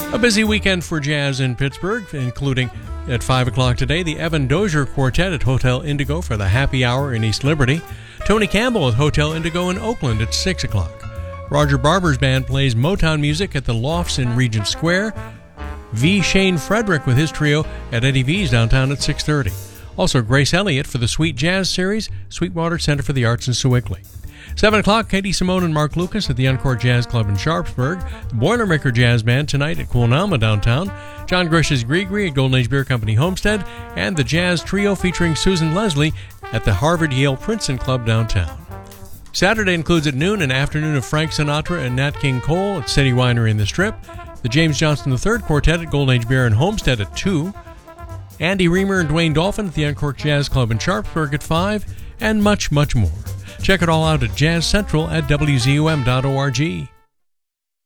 A busy weekend for jazz in Pittsburgh, including at 5 o'clock today, the Evan Dozier Quartet at Hotel Indigo for the Happy Hour in East Liberty. Tony Campbell at Hotel Indigo in Oakland at 6 o'clock. Roger Barber's band plays Motown music at the Lofts in Regent Square. V. Shane Frederick with his trio at Eddie V's downtown at 6:30. Also Grace Elliott for the Sweet Jazz Series, Sweetwater Center for the Arts in Sewickley. 7 o'clock, Katie Simone and Mark Lucas at the Encore Jazz Club in Sharpsburg. The Boilermaker Jazz Band tonight at Quilnama downtown. John Grish's Grigri at Golden Age Beer Company Homestead. And the Jazz Trio featuring Susan Leslie at the Harvard-Yale-Princeton Club downtown. Saturday includes at noon an afternoon of Frank Sinatra and Nat King Cole at City Winery in the Strip. The James Johnson III Quartet at Golden Age Beer and Homestead at 2. Andy Reamer and Dwayne Dolphin at the Uncorked Jazz Club in Sharpsburg at 5. And much, much more. Check it all out at Jazz Central at WZUM.org.